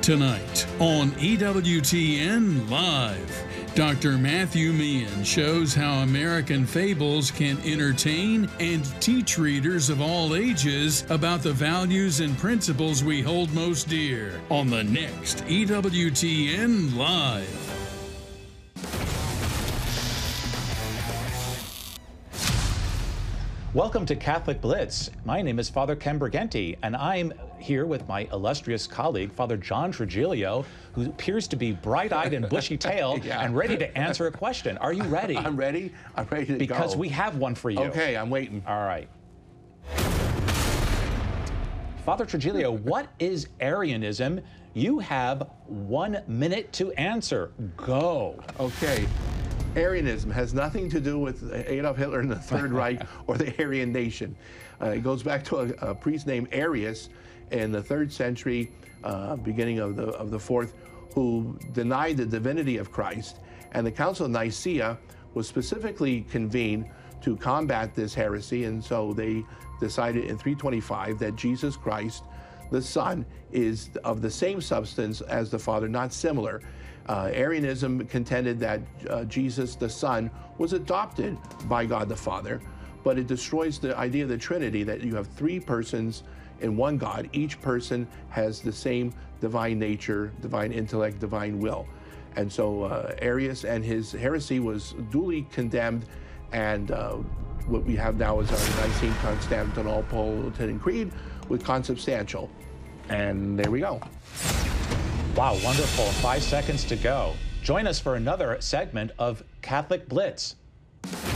Tonight on EWTN Live, Dr. Matthew Meehan shows how American fables can entertain and teach readers of all ages about the values and principles we hold most dear on the next EWTN Live. Welcome to Catholic Blitz. My name is Father Ken Briganti, and I'm here with my illustrious colleague, Father John Trigilio, who appears to be bright-eyed and bushy-tailed and ready to answer a question. Are you ready? I'm ready. I'm ready to go. Because we have one for you. Okay, I'm waiting. All right. Father Trigilio, what is Arianism? You have 1 minute to answer. Go. Okay. Arianism has nothing to do with Adolf Hitler and the Third Reich or the Aryan nation. It goes back to a priest named Arius in the 3rd century, beginning of the 4th, who denied the divinity of Christ. And the Council of Nicaea was specifically convened to combat this heresy, and so they decided in 325 that Jesus Christ, the Son, is of the same substance as the Father, not similar. Arianism contended that Jesus, the Son, was adopted by God the Father, but it destroys the idea of the Trinity, that you have 3 persons in one God. Each person has the same divine nature, divine intellect, divine will. And so Arius and his heresy was duly condemned, and what we have now is our Nicene-Constantinopolitan Creed with consubstantial. And there we go. Wow, wonderful. 5 seconds to go. Join us for another segment of Catholic Blitz.